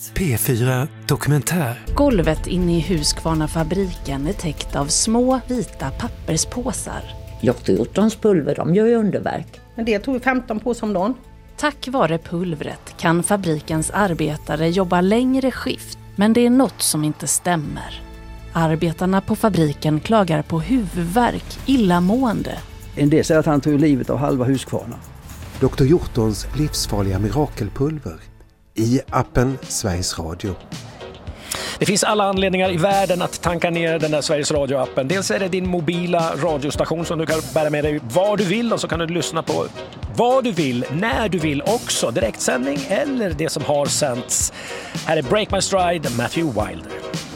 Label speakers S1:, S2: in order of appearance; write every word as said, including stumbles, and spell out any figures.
S1: P fyra Dokumentär.
S2: Golvet inne i Husqvarna-fabriken är täckt av små vita papperspåsar.
S3: doktor Hjortons pulver, de gör ju underverk.
S4: Men det tog femton på som dagen.
S2: Tack vare pulvret kan fabrikens arbetare jobba längre skift. Men det är något som inte stämmer. Arbetarna på fabriken klagar på huvudvärk, illamående.
S5: En del säger att han tog livet av halva Husqvarna.
S1: doktor Hjortons livsfarliga mirakelpulver. I appen Sveriges Radio.
S6: Det finns alla anledningar i världen att tanka ner den där Sveriges Radio-appen. Dels är det din mobila radiostation som du kan bära med dig var du vill, och så kan du lyssna på vad du vill, när du vill också. Direktsändning eller det som har sänts. Här är Break My Stride, Matthew Wilder.